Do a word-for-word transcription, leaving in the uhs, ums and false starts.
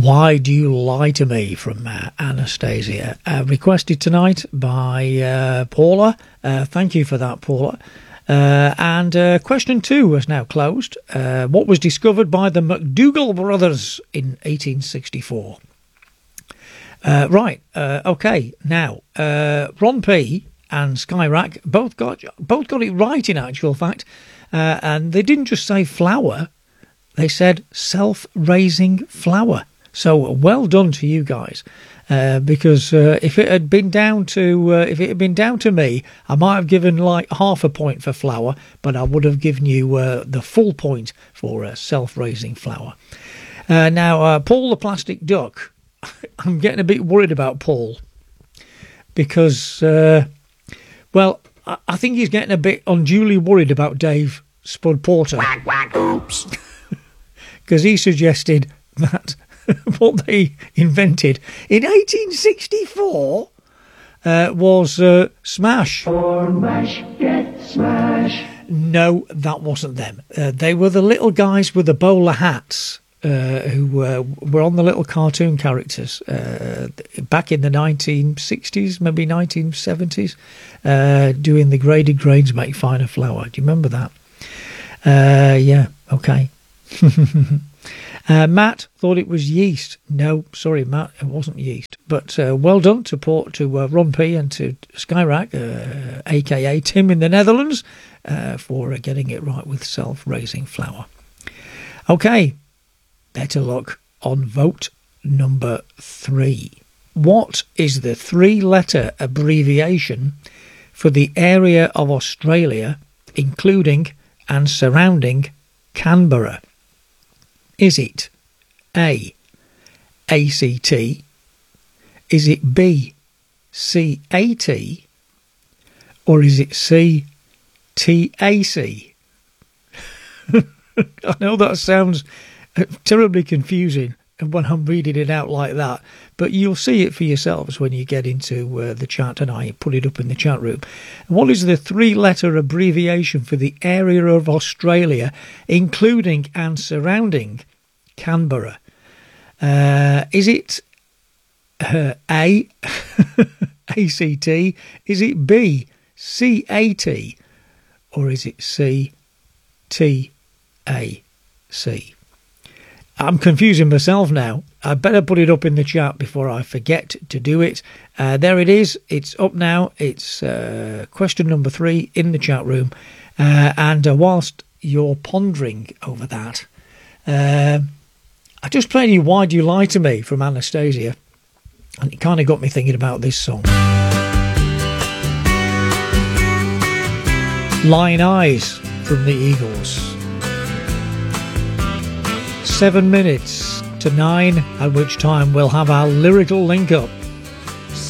Why Do You Lie to Me from uh, Anastasia. Uh, requested tonight by uh, Paula. Uh, thank you for that, Paula. Uh, and uh, question two is now closed. Uh, what was discovered by the McDougall brothers in eighteen sixty-four? Uh, right, uh, okay. Now, uh, Ron P and Skyrack both got both got it right in actual fact. Uh, and they didn't just say flour, they said self-raising flour. So well done to you guys, uh, because uh, if it had been down to uh, if it had been down to me, I might have given like half a point for flour, but I would have given you uh, the full point for uh, self-raising flour. Uh, now, uh, Paul the Plastic Duck, I'm getting a bit worried about Paul because, uh, well, I, I think he's getting a bit unduly worried about Dave Spud Porter. Quack, quack, oops. Because he suggested that what they invented in eighteen sixty-four uh, was uh, Smash. Corn mash, get smash. No, that wasn't them. Uh, they were the little guys with the bowler hats uh, who uh, were on the little cartoon characters uh, back in the nineteen sixties, maybe nineteen seventies, uh, doing the graded grains make finer flour. Do you remember that? Uh, yeah, okay. Uh, Matt thought it was yeast. No, sorry, Matt, it wasn't yeast. But uh, well done to Port, to uh, Ron P and to Skyrack, uh, a k a. Tim in the Netherlands, uh, for uh, getting it right with self-raising flour. Okay, better luck on vote number three. What is the three-letter abbreviation for the area of Australia, including and surrounding Canberra? Is it A, A C T? Is it B, C A T? Or is it C, T A C? I know that sounds terribly confusing when I'm reading it out like that, but you'll see it for yourselves when you get into uh, the chat and I put it up in the chat room. What is the three-letter abbreviation for the area of Australia, including and surrounding Canberra? Uh, is it uh, A, A C T? Is it B, C A T? Or is it C, T A C? I'm confusing myself now. I better put it up in the chat before I forget to do it. Uh, there it is. It's up now. It's uh, question number three in the chat room. Uh, and uh, whilst you're pondering over that, uh, I just played you Why Do You Lie to Me from Anastasia. And it kind of got me thinking about this song. Lion Eyes from the Eagles. Seven minutes to nine, at which time we'll have our lyrical link-up.